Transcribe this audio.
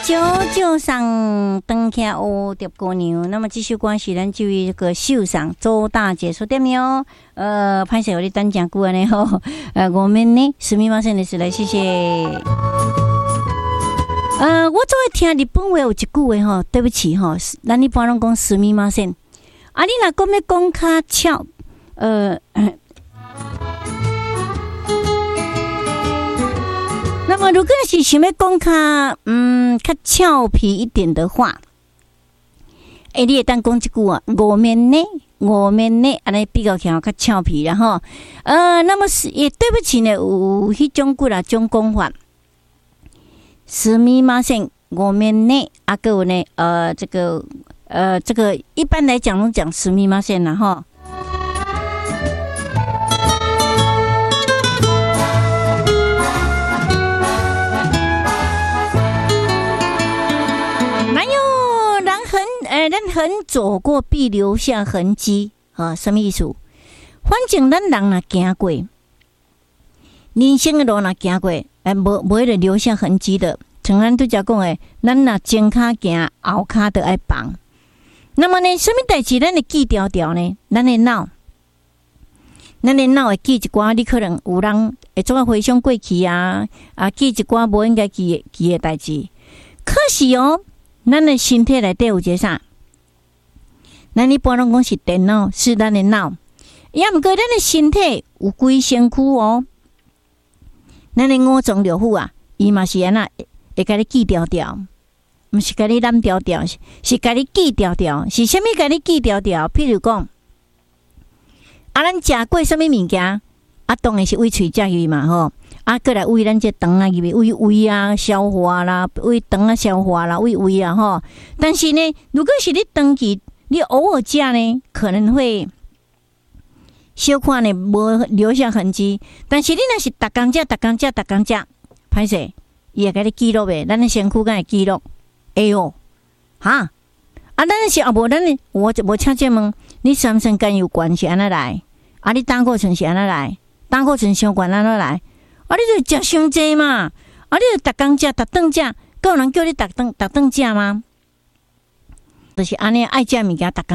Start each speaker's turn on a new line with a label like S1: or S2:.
S1: 小酒上登起乌蝶姑娘，那么继续关系咱就这个秀上周大姐说对没有？拍摄我的单讲过呢吼，我们呢すみません的是来谢谢。我做会听日本话有一句话吼，对不起吼，咱一般拢讲すみません。啊，你若讲要讲较俏，那么如果是想要讲较俏皮一点的话，你会当讲一句啊，我们呢，安尼比较起来较俏皮啦吼。那么是也对不起呢，有迄种句啦种讲法。すみません，我们呢，还有呢，这个一般来讲拢讲すみません啦吼。咱很走过必留下痕迹啊，什么意思？反正咱人若行过，人生的路若行过，无会留下痕迹的。像咱拄则讲的，咱若前脚行，后脚就爱放。那么呢，什么代志咱会记条条呢？咱的脑会记一寡，你可能有人会做回想过去啊，记一寡无应该记的代志。可是哦，咱的身体内底有一个啥？咱一般拢讲是电脑，是咱的脑。也毋过咱的身体有规身躯哦。咱的五脏六腑啊，伊嘛是安那会甲你记条条，毋是甲你揽条条，是甲你记条条。是啥物甲你记条条？譬如讲，咱食过啥物物件，当然是胃喙食入嘛吼。过来胃咱这肠啊入去，胃啊消化啦，胃肠啊消化啦，胃啊吼。但是呢，如果是你长期你偶尔食呢，可能会小可呢无留下痕迹。但是你若是逐工食，歹势，伊会甲你记录诶，咱的身躯敢会记录？会哟，哈！咱是无咱我请这问，你三酸甘油管是安怎来？你胆固醇是安怎来？胆固醇伤悬安怎来？你就食伤济嘛？你就逐工食，逐顿食，有人叫你逐顿食吗？就是安尼爱食物件，逐工